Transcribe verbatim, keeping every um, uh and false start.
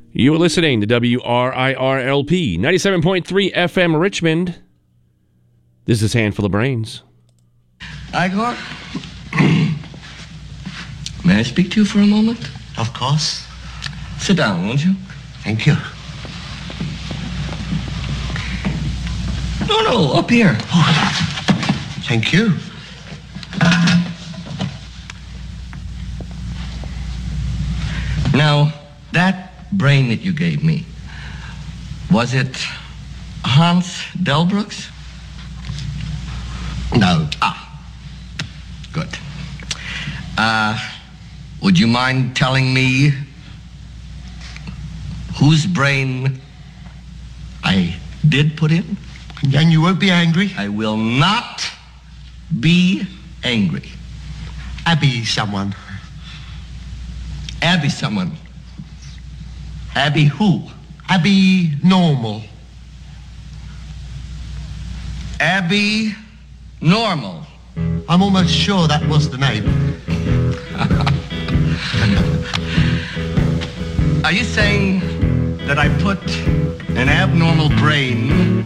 You are listening to W R I R L P, ninety-seven point three F M Richmond. This is Handful of Brains. Igor, may I speak to you for a moment? Of course. Sit down, won't you? Thank you. No, no, up here. Oh, thank you. Now, that brain that you gave me, was it Hans Delbrück's? No. Ah, good. Uh, would you mind telling me whose brain I did put in? And you won't be angry? I will not be angry. Abby someone. Abby someone. Abby who? Abby Normal. Abby Normal. I'm almost sure that was the name. Are you saying that I put an abnormal brain